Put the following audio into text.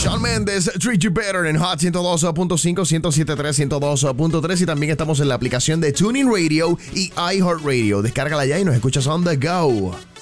Shawn Mendes, Treat You Better en Hot 102.5, 107.3, 102.3 y también estamos en la aplicación de TuneIn Radio y iHeartRadio. Descárgala ya y nos escuchas on the go.